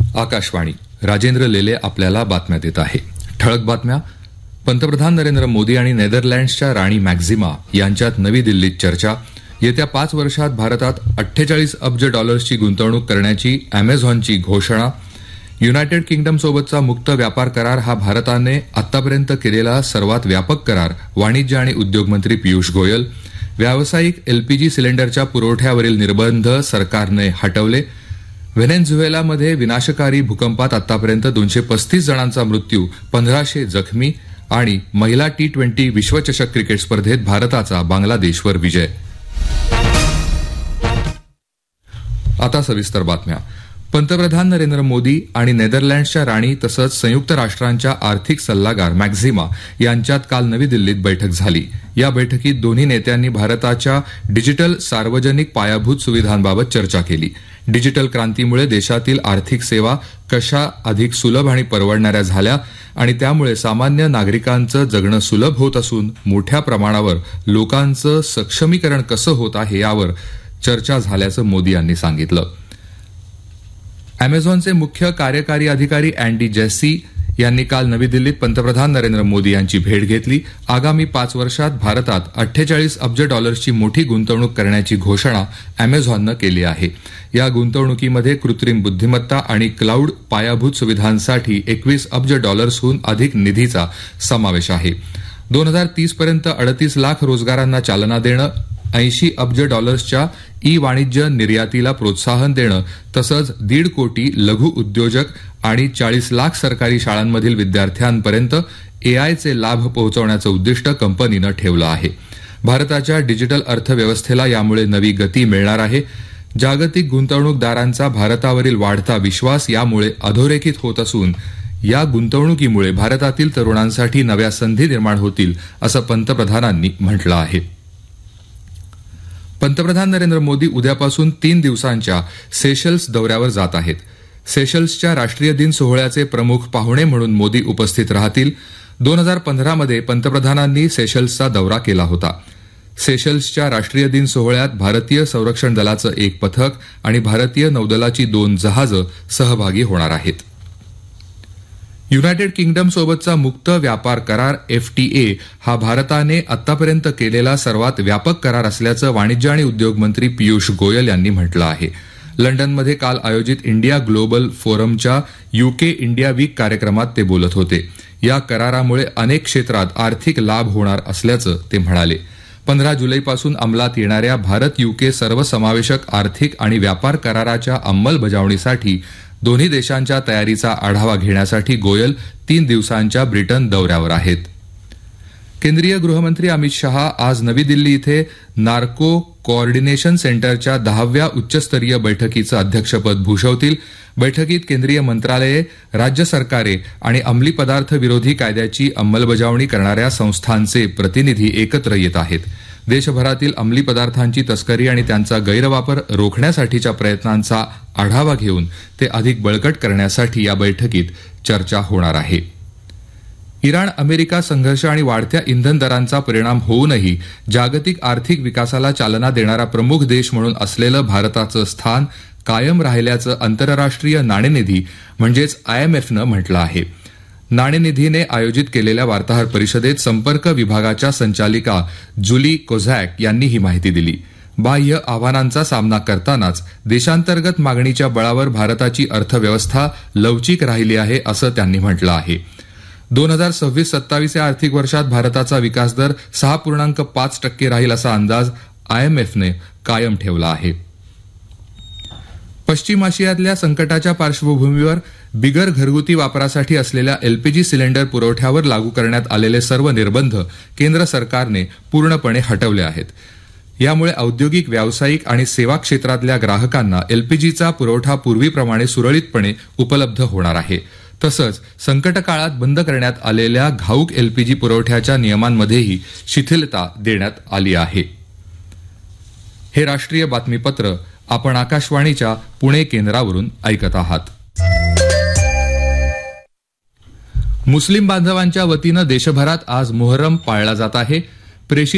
आकाशवाणी राजेंद्र लेले आपल्याला बातम्या देत आहे. ठळक बातम्या. पंतप्रधान नरेंद्र मोदी आणि नेदरलँड्सच्या राणी मॅक्झिमा यांच्यात नवी दिल्लीत चर्चा. येत्या 5 वर्षात भारतात 48 अब्ज डॉलर्सची गुंतवणूक करण्याची अमेझॉनची घोषणा. युनायटेड किंगडमसोबतचा मुक्त व्यापार करार हा भारताने आतापर्यंत केलेला सर्वात व्यापक करार. वाणिज्य आणि उद्योग मंत्री पियुष गोयल. व्यावसायिक एलपीजी सिलेंडरच्या पुरवठ्यावरील निर्बंध सरकारने हटवले. व्हेनेझुएलामध्ये विनाशकारी भूकंपात आतापर्यंत 235 जणांचा मृत्यू, 1500 जखमी. आणि महिला T20 विश्वचषक क्रिकेट स्पर्धेत भारताचा बांगलादेशवर विजय. आता सविस्तर बातम्या. पंतप्रधान नरेंद्र मोदी आणि नेदरलँड्सच्या राणी तसंच संयुक्त राष्ट्रांच्या आर्थिक सल्लागार मॅक्झिमा यांच्यात काल नवी दिल्लीत बैठक झाली. या बैठकीत दोन्ही नेत्यांनी भारताच्या डिजिटल सार्वजनिक पायाभूत सुविधांबाबत चर्चा केली. डिजिटल क्रांतीमुळे देशातील आर्थिक सेवा कशा अधिक सुलभ आणि परवडणाऱ्या झाल्या आणि त्यामुळे सामान्य नागरिकांचं जगणं सुलभ होत असून मोठ्या प्रमाणावर लोकांचं सक्षमीकरण कसं होत आहे यावर चर्चा झाल्याचं मोदी यांनी सांगितलं. अमेझॉनचे मुख्य कार्यकारी अधिकारी अँडी जेसी यांनी काल नवी दिल्लीत पंतप्रधान नरेंद्र मोदी यांची भेट घेतली. आगामी 5 वर्षात भारतात 48 अब्ज डॉलर्सची मोठी गुंतवणूक करण्याची घोषणा अमेझॉननं केली आहे. या गुंतवणुकीमध्ये कृत्रिम बुद्धिमत्ता आणि क्लाउड पायाभूत सुविधांसाठी 21 अब्ज डॉलर्सहून अधिक निधीचा समावेश आहे. 2030 पर्यंत 38 लाख रोजगारांना चालना देणं, 80 अब्ज डॉलर्सच्या ई वाणिज्य निर्यातीला प्रोत्साहन देणं तसंच 1.5 कोटी लघु उद्योजक आणि 40 लाख सरकारी शाळांमधील विद्यार्थ्यांपर्यंत एआयचे लाभ पोहोचवण्याचं उद्दिष्ट कंपनीनं ठेवलं आहे. भारताच्या डिजिटल अर्थव्यवस्थेला यामुळे नवी गती मिळणार आहे. जागतिक गुंतवणूकदारांचा भारतावरील वाढता विश्वास यामुळे अधोरेखित होत असून या गुंतवणुकीमुळे भारतातील तरुणांसाठी नव्या संधी निर्माण होतील असं पंतप्रधानांनी म्हटलं आहे. पंतप्रधान नरेंद्र मोदी उद्यापासून 3 दिवसांच्या सेशल्स दौऱ्यावर जात आहेत. सेशल्सच्या राष्ट्रीय दिन सोहळ्याचे प्रमुख पाहुणे म्हणून मोदी उपस्थित राहतील. 2015 पंतप्रधानांनी सेशल्सचा दौरा केला होता. सेशल्सच्या राष्ट्रीय दिन सोहळ्यात भारतीय संरक्षण दलाचं एक पथक आणि भारतीय नौदलाची 2 जहाजं सहभागी होणार आहेत. युनायटेड किंगडमसोबतचा मुक्त व्यापार करार FTA हा भारताने आतापर्यंत केलेला सर्वात व्यापक करार असल्याचं वाणिज्य आणि उद्योग मंत्री पियुष गोयल यांनी म्हटलं आहे. लंडनमध्ये काल आयोजित India global फोरमच्या UK India weak कार्यक्रमात ते बोलत होते. या करारामुळे अनेक क्षेत्रात आर्थिक लाभ होणार असल्याचं ते म्हणाले. 15 जुलैपासून अंमलात येणाऱ्या भारत UK सर्वसमावेशक आर्थिक आणि व्यापार कराराच्या अंमलबजावणीसाठी दोन्ही देशांच्या तयारीचा आढावा घेण्यासाठी गोयल 3 दिवसांच्या ब्रिटन दौऱ्यावर आहेत. केंद्रीय गृहमंत्री अमित शहा आज नवी दिल्ली इथे नार्को कोऑर्डिनेशन सेंटरच्या 10व्या उच्चस्तरीय बैठकीचं अध्यक्षपद भूषवतील. बैठकीत केंद्रीय मंत्रालये, राज्य सरकारे आणि अंमली पदार्थ विरोधी कायद्याची अंमलबजावणी करणाऱ्या संस्थांचे प्रतिनिधी एकत्र येत आहेत. देशभरातील अंमली पदार्थांची तस्करी आणि त्यांचा गैरवापर रोखण्यासाठीच्या प्रयत्नांचा आढावा घेऊन ते अधिक बळकट करण्यासाठी या बैठकीत चर्चा होणार आहे. इराण अमेरिका संघर्ष आणि वाढत्या इंधन दरांचा परिणाम होऊनही जागतिक आर्थिक विकासाला चालना देणारा प्रमुख देश म्हणून असलेलं भारताचं स्थान कायम राहिल्याचं आंतरराष्ट्रीय नाणेनिधी म्हणजेच IMFनं म्हटलं आहे. नाणेनिधीने आयोजित केलेल्या वार्ताहर परिषदेत संपर्क विभागाच्या संचालिका जुली कोझॅक यांनी ही माहिती दिली. बाह्य आव्हानांचा सामना करतानाच देशांतर्गत मागणीच्या बळावर भारताची अर्थव्यवस्था लवचिक राहिली आहे असं त्यांनी म्हटलं आहे. 2026-27 या आर्थिक वर्षात भारताचा विकासदर 6.5% राहील असा अंदाज IMFने कायम ठेवला आहे. पश्चिम आशियातल्या संकटाच्या पार्श्वभूमीवर बिगर घरगुती वापरासाठी असलेल्या LPG सिलेंडर पुरवठ्यावर लागू करण्यात आलेले सर्व निर्बंध केंद्र सरकारने पूर्णपणे हटवले आहेत. यामुळे औद्योगिक, व्यावसायिक आणि सेवा क्षेत्रातल्या ग्राहकांना LPGचा पुरवठा पूर्वीप्रमाणे सुरळीतपणे उपलब्ध होणार आहे. तसंच संकटकाळात बंद करण्यात आलेल्या घाऊक LPG पुरवठ्याच्या नियमांमध्येही शिथिलता देण्यात आली आहे. हे राष्ट्रीय बातमीपत्र आपण आकाशवाणीच्या पुणे केंद्रावरून ऐकत आहात. मुस्लिम बांधवांच्या वतीनं देशभरात आज मोहर्रम पाळला जात आहे.